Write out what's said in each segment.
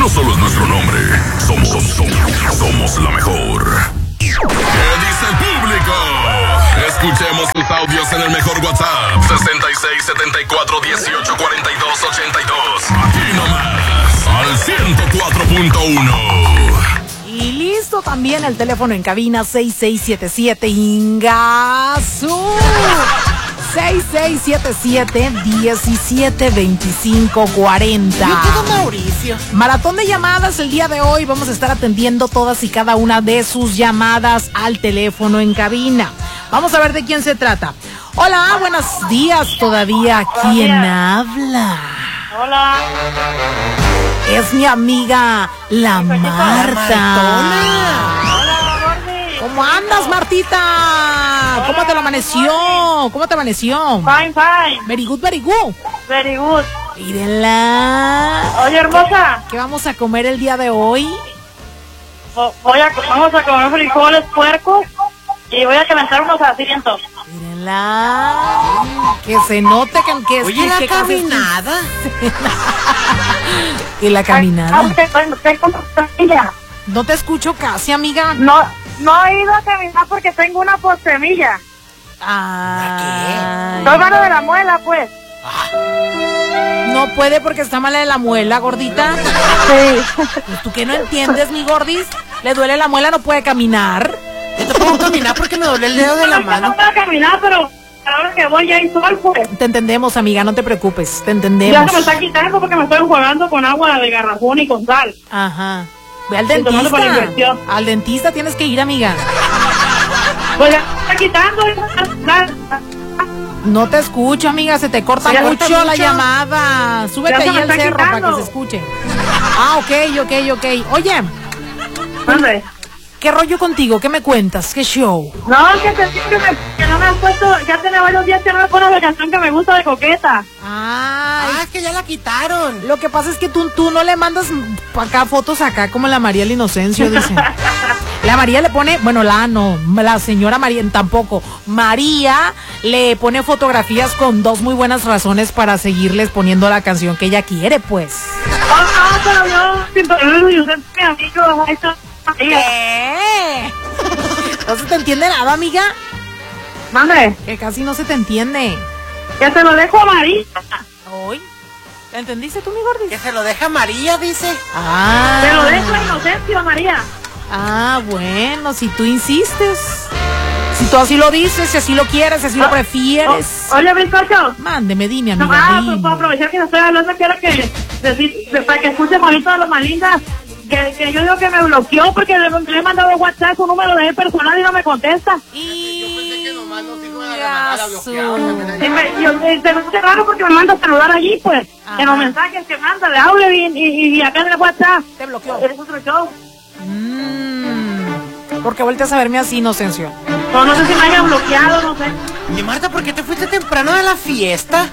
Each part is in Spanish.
no solo es nuestro nombre, somos la mejor. ¿Qué dice el público? Escuchemos tus audios en el mejor WhatsApp. 6674184282. Aquí nomás, al 104.1. Y listo también el teléfono en cabina 6677 Ingasu 6677-172540. Yo quiero Mauricio. Maratón de llamadas el día de hoy. Vamos a estar atendiendo todas y cada una de sus llamadas al teléfono en cabina. Vamos a ver de quién se trata. Hola, buenos días todavía. ¿Quién habla? Hola. Es mi amiga, la Marta. Hola, Gordy. ¿Cómo andas, Martita? ¿Cómo te lo amaneció? ¿Cómo te amaneció? Fine. Very good, very good. Very good. Mírenla. Oye, hermosa. ¿Qué vamos a comer el día de hoy? Vamos a comer frijoles puercos y voy a calentar unos asientos. Mírenla. Que se note que es. Oye, la caminada. ¿Y la caminada? Tengo semilla. No te escucho casi, amiga. No he ido a caminar porque tengo una posemilla. Ay. Soy mano de la muela, pues. No puede porque está mala de la muela, gordita. Sí. Pues, ¿tú qué no entiendes, mi gordis? ¿Le duele la muela? ¿No puede caminar? Yo te puedo caminar porque me duele el dedo de la mano. No voy a caminar, pero ahora que voy ya hay sol, pues. Te entendemos, amiga, no te preocupes. Te Ya entendemos. se me está quitando porque me estoy enjuagando con agua de garrafón y con sal. Ajá. Ve al Sí, tomando para la dentista. inversión. Al dentista tienes que ir, amiga. Pues ya se está quitando. No te escucho, amiga, se te corta Ya mucho, corta la mucho. llamada. Súbete Ya se ahí me al está cerro para quitando. que se escuche. Ah, ok. Oye, ¿Dónde? ¿qué rollo contigo? ¿Qué me cuentas? ¿Qué show? No, que no me has puesto, ya tiene varios días que no me pones la canción que me gusta de Coqueta. Ay, Es que ya la quitaron. lo que pasa es que tú no le mandas acá fotos acá como la María el Inocencio, dice. La María le pone, bueno, la señora María tampoco. María le pone fotografías con dos muy buenas razones para seguirles poniendo la canción que ella quiere, pues. Oh, no, pero yo, sin permiso, y usted es mi amigo, ahí está. ¿Qué? ¿No se te entiende nada, amiga? Mande, Que casi no se te entiende. que te lo dejo a María. ¿Hoy? ¿Te entendiste tú, mi gordis? Que se lo deja María, dice. Te lo dejo a Inocencio, María. Bueno, si tú insistes. Si tú así lo dices, si así lo quieres, si así lo prefieres. Oye, bizcocho. Mándeme, dime, No, amiga. pues para aprovechar que te estoy hablando, quiero para que escuche bonito de los malindas. Que yo digo que me bloqueó porque le he mandado WhatsApp su número de él personal y no me contesta. Y... Yo te escucha raro porque me manda celular allí, pues. Ajá. En los mensajes que manda de audio y acá en el WhatsApp. Te bloqueó. Es otro show. Porque vueltas a verme así, Inocencio. No sé si me hayan bloqueado, no sé. Y Marta, ¿por qué te fuiste temprano de la fiesta?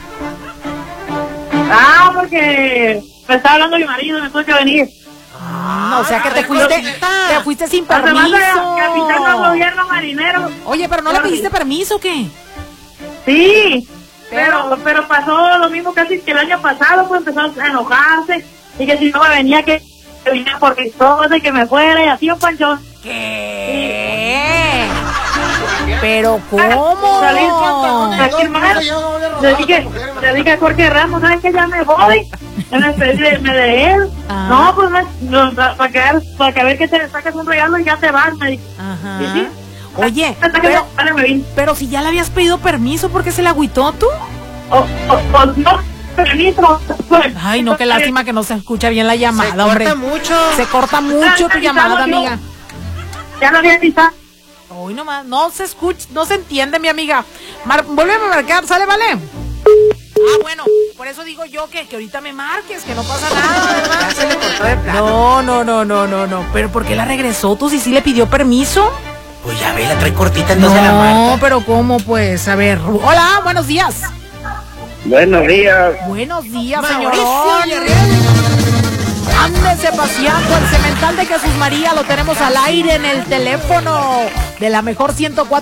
Porque me estaba hablando mi marido y me tuve que venir. O sea que te fuiste sin Además de permiso. capitán del gobierno marinero. Oye, pero ¿no le pediste permiso o qué? Sí, pero pasó lo mismo casi que el año pasado, pues empezó a enojarse y que si no me venía que viniera por mis cosas y que me fuera y así un panchón. ¿Qué? ¿Pero cómo? Salí aquí, hermano. Le dije a Jorge Ramos, ¿sabes que ya me voy? Me despedí de él. Ah. No, pues para que ver que te sacas un regalo y ya te vas, me dijo. Ajá. ¿Y sí? Oye, Hasta que me vine. pero si ya le habías pedido permiso, ¿por qué se le agüitó tú? No, permiso. Ay, no, qué lástima que no se escucha bien la llamada, Se hombre. corta mucho. Se corta mucho tu llamada, amiga. Ya lo había avisado. Hoy nomás, no se escucha, no se entiende, mi amiga. Vuélveme a marcar, ¿sale, vale? Bueno, por eso digo yo que ahorita me marques, que no pasa nada, Ya se le cortó de ¿verdad? plano. No. ¿Pero por qué la regresó tú si sí le pidió permiso? Pues ya ve, la trae cortita entonces la Marta. No, pero ¿cómo pues? A ver, hola, buenos días. Buenos días. Buenos días, señor. Mauricio Villarreal. Ándese paseando el cemental de Jesús María, lo tenemos al aire en el teléfono de la mejor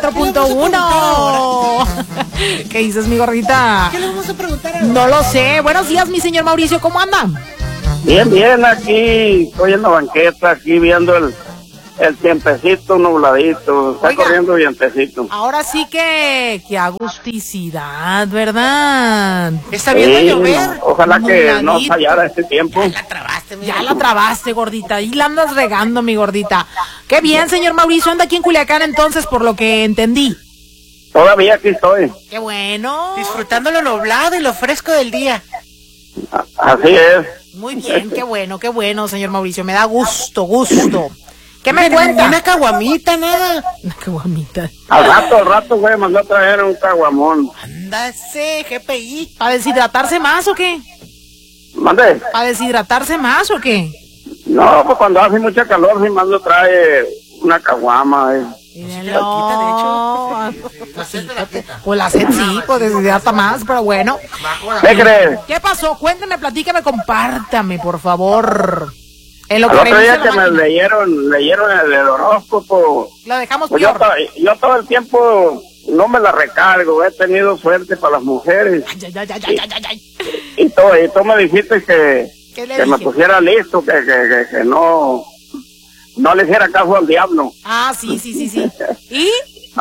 104.1. ¿Qué dices, mi gordita? ¿Qué le vamos a preguntar ahora? No lo sé. Buenos días, mi señor Mauricio, ¿cómo anda? Bien, bien, aquí estoy en la banqueta, aquí viendo el tiempecito nubladito, está Oiga. corriendo vientecito. Ahora sí que agusticidad, ¿verdad? Está viendo Sí, llover. ojalá que no Nubladito. fallara este tiempo. La trabaste, mira. Ya la trabaste, gordita, y la andas regando, mi gordita. Qué bien, señor Mauricio, anda aquí en Culiacán entonces, por lo que entendí. Todavía aquí estoy, Qué bueno. Disfrutando lo nublado y lo fresco del día. así es. Muy bien, qué bueno, señor Mauricio, me da gusto. ¿Qué me Ni cuenta? una caguamita, nada. Una caguamita. Al rato, güey, mandó a traer un caguamón. Ándase, GPI. ¿Para deshidratarse más o qué? ¿Mande? ¿Para deshidratarse más o qué? No, pues cuando hace mucha calor, sí mando trae una caguama, Mírenlo. Pues la sed sí, pues deshidrata más, pero bueno. ¿Qué crees? ¿Qué pasó? Cuénteme, platícame, compártame, por favor. En lo El otro revisa día la que me máquina. leyeron el horóscopo, Lo dejamos pues peor. yo todo el tiempo no me la recargo, he tenido suerte para las mujeres. Ay. Y tú me dijiste que ¿Qué le me dije? pusiera listo, que no le hiciera caso al diablo. Ah, sí. ¿Y?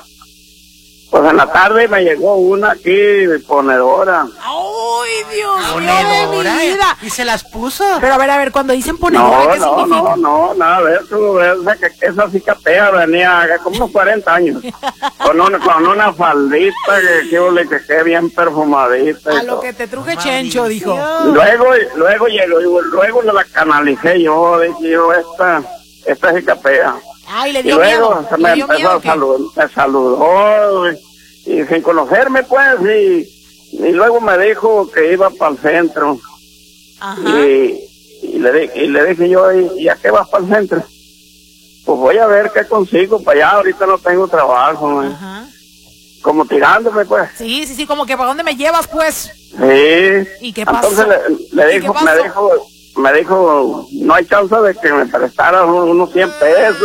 Pues en la tarde me llegó una aquí, ponedora. ¡Ay, Dios mío Ponedora, de mi vida! y se las puso. Pero a ver, cuando dicen ponedora, No, ¿qué significa? no, nada de eso. Esa cicatera venía como unos 40 años. con una faldita que bien perfumadita. y A lo todo. que te truje Chencho, dijo. Luego llegó, luego la canalicé yo, dije yo, esta cicatera. Ay, le Y dio luego miedo. se ¿Le me dio empezó miedo a o qué? me saludó y sin conocerme pues y luego me dijo que iba para el centro Ajá. y le dije yo, ¿y a qué vas para el centro? Pues voy a ver qué consigo para allá, ahorita no tengo trabajo, Ajá. como tirándome pues. Sí, como que ¿para dónde me llevas, pues? Sí. ¿Y qué pasó? Entonces ¿Y qué pasó? me dijo, no hay chance de que me prestaras unos 100 pesos.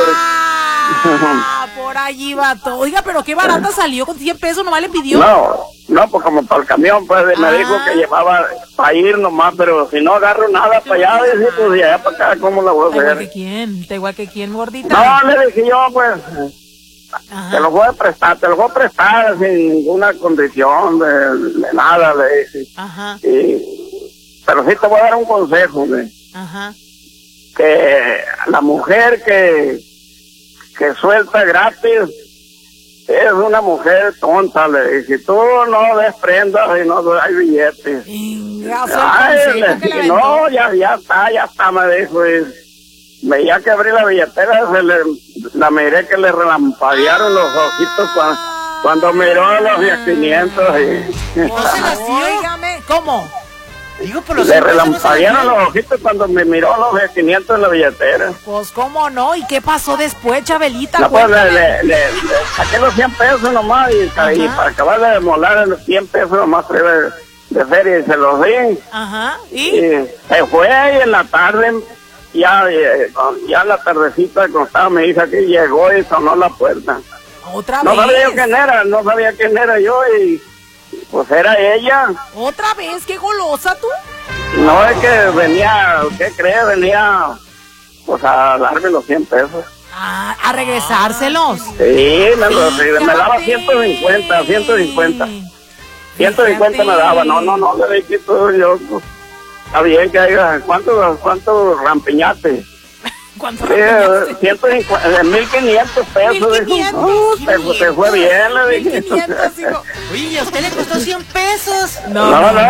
Ah, por allí va todo. Oiga, pero qué barata salió con 100 pesos, nomás le pidió. No, pues como para el camión, pues me dijo que llevaba para ir nomás, pero si no agarro nada para allá, dice, pues de allá para acá, ¿cómo la voy a ¿Te igual hacer? que quién? ¿Te igual que quién, gordita? No, le dije yo, pues, Ajá. te lo voy a prestar sin ninguna condición de nada, le dije. Ajá. Pero sí te voy a dar un consejo, Ajá. que la mujer que suelta gratis es una mujer tonta, le dije. Tú no des prendas y no hay billetes. Venga, Ay, el consejo que le aventó. no, ya está, me dijo. Ya que abrí la billetera, la miré que le relampaguearon los ojitos cuando miró los 10,500 y ¿No se las dio? Óigame, ¿cómo? Digo, por los le 100 pesos no se las relampaguearon dio. los ojitos cuando me miró los 10,500 en la billetera. Pues cómo no, ¿y qué pasó después, Chabelita? No, pues Cuéntame. le saqué los 100 pesos nomás y para acabar de molar los 100 pesos nomás traía de feria y se los di. Ajá, Y ¿y? se fue y en la tarde, ya en la tardecita cuando estaba mi hija aquí, llegó y sonó la puerta. ¿Otra No vez? sabía yo no sabía quién era yo y pues era ella. ¿Otra vez? ¿Qué golosa tú? No es que venía, ¿qué crees? Venía pues a darme los 100 pesos. Ah, a regresárselos. Sí, me daba 150. 150 me daba, no, le dije todo yo, pues, está bien que haya, ¿cuánto rampiñaste? ¿Cuánto? 150, 1,500 pesos, 1,500. dijo, te fue bien, le dije. 1,500, hijo. Oye, ¿y a usted le costó 100 pesos? No,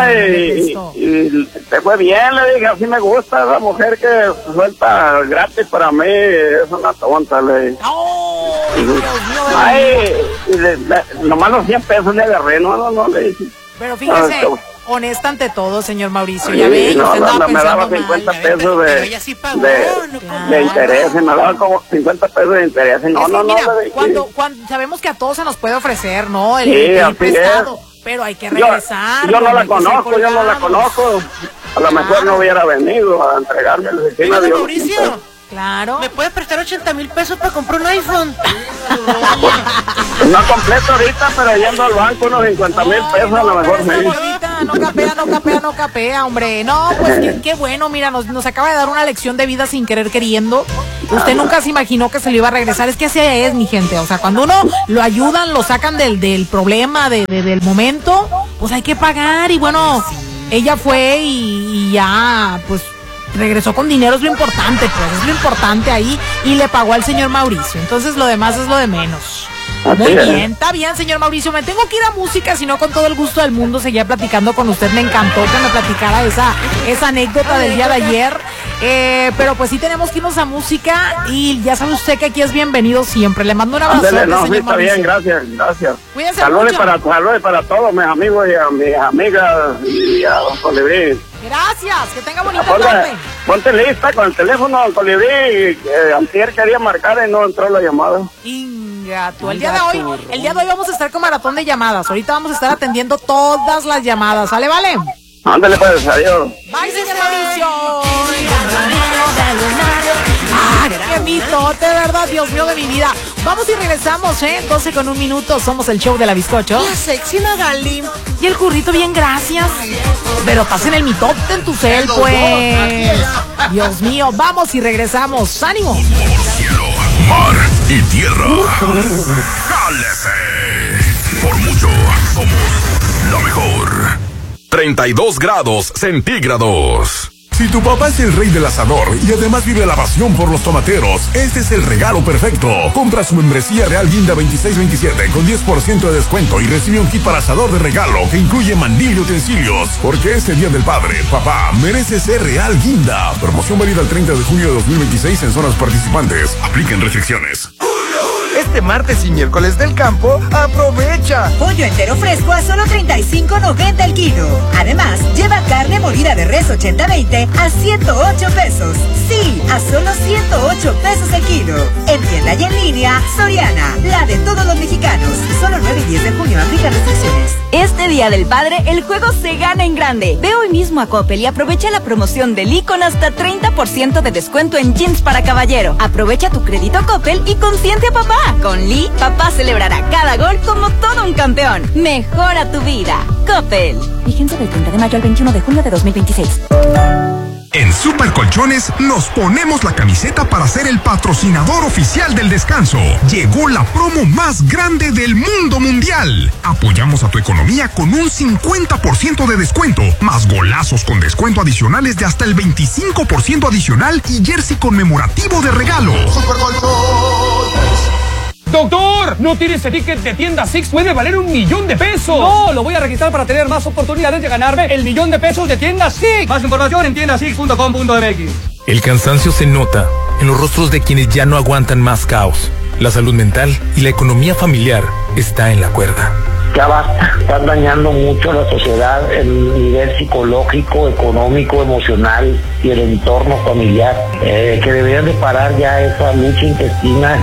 y te fue bien, le dije, así me gusta, esa mujer que suelta gratis para mí, es una tonta, le dije. ¡Ay, Dios mío! Ay, nomás los 100 pesos le agarré, no, le dije. Pero fíjese, No, honesta ante todo, señor Mauricio. Sí, Ya ve, no, usted andaba me daba pensando 50 mal. pesos Pero ella sí pagó, no como de interés, me daba como 50 pesos de interés. Es No, que no, mira, le dije. cuando sabemos que a todos se nos puede ofrecer, ¿no? El Sí, pedir así prestado, pero hay que regresar. Yo no la hay que ser conozco, colgados. A lo mejor no hubiera venido a entregarme la oficina. Oiga, Mauricio, Claro. ¿me puede prestar 80,000 pesos para comprar un iPhone? No completo ahorita, pero yendo al banco unos 50,000 pesos a lo mejor pero esa sí. gordita señorita, no capea, hombre. No, pues qué bueno, mira, nos acaba de dar una lección de vida sin querer queriendo. Usted nunca se imaginó que se le iba a regresar. Es que así es, mi gente. O sea, cuando uno lo ayudan, lo sacan del problema, del momento, pues hay que pagar. Y bueno, ella fue y ya, pues regresó con dinero, es lo importante, pues, es lo importante ahí. Y le pagó al señor Mauricio. Entonces lo demás es lo de menos. Muy bien, está bien, señor Mauricio. Me tengo que ir a música, si no, con todo el gusto del mundo seguía platicando con usted. Me encantó que me platicara esa anécdota del día de ayer. Pero pues sí tenemos que irnos a música y ya sabe usted que aquí es bienvenido siempre. Le mando un abrazo. No, sí, está bien, gracias. Cuídense saludos mucho. para todos mis amigos y a mis amigas y a don Colibrí. Gracias, que tenga bonita tarde. Ponte lista con el teléfono, don Colibrí. Antier quería marcar y no entró la llamada. Ingato. El día de hoy vamos a estar con maratón de llamadas. Ahorita vamos a estar atendiendo todas las llamadas. ¿Sale, vale? Ándale pues, adiós. Bye, señor Mauricio. Ah, qué mitote, ¿verdad? Dios mío de mi vida. Vamos y regresamos, 12:01. Somos el show de la bizcocho. La sexy Magali. Y el currito, bien, gracias. Pero estás en el mitote en tu cel, pues. Dios mío, vamos y regresamos. ¡Ánimo! Cielo, mar y tierra. ¡Jálese! Por mucho, somos la mejor. 32 grados centígrados. Si tu papá es el rey del asador y además vive la pasión por los tomateros, este es el regalo perfecto. Compra su membresía Real Guinda 2627 con 10% de descuento y recibe un kit para asador de regalo que incluye mandil y utensilios. Porque este Día del Padre, papá merece ser Real Guinda. Promoción válida el 30 de junio de 2026 en zonas participantes. Apliquen restricciones. Este martes y miércoles del campo, aprovecha. Pollo entero fresco a solo $35.90 el kilo. Además, lleva carne molida de res 80-20 a $108. Sí, a solo $108 el kilo. En tienda y en línea, Soriana, la de todos los mexicanos. Solo 9 y 10 de junio, aplica restricciones. Este Día del Padre, el juego se gana en grande. Ve hoy mismo a Coppel y aprovecha la promoción de Lee con hasta 30% de descuento en jeans para caballero. Aprovecha tu crédito Coppel y consiente a papá. Con Lee, papá celebrará cada gol como todo un campeón. Mejora tu vida. Coppel. Vigencia del 30 de mayo al 21 de junio de 2026. En Super Colchones nos ponemos la camiseta para ser el patrocinador oficial del descanso. Llegó la promo más grande del mundo mundial. Apoyamos a tu economía con un 50% de descuento, más golazos con descuento adicionales de hasta el 25% adicional y jersey conmemorativo de regalo. Super Colchones. Doctor, no tires ese ticket de tienda Six, puede valer $1,000,000. No, lo voy a registrar para tener más oportunidades de ganarme el $1,000,000 de tienda Six. Más información en tiendasix.com.mx. El cansancio se nota en los rostros de quienes ya no aguantan más caos. La salud mental y la economía familiar está en la cuerda. Ya basta, están dañando mucho a la sociedad, el nivel psicológico, económico, emocional y el entorno familiar, que deberían de parar ya esa lucha intestina.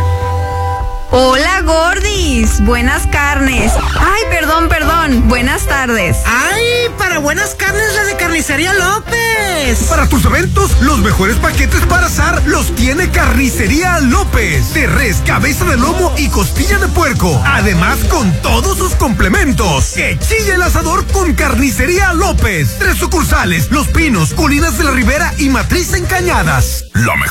Hola, gordis. Buenas carnes. Ay, perdón. Buenas tardes. Ay, para buenas carnes la de Carnicería López. Para tus eventos, los mejores paquetes para asar los tiene Carnicería López. De res, cabeza de lomo y costilla de puerco. Además, con todos sus complementos. Que chille el asador con Carnicería López. 3 sucursales: Los Pinos, Colinas de la Ribera y Matriz en Cañadas. La mejor.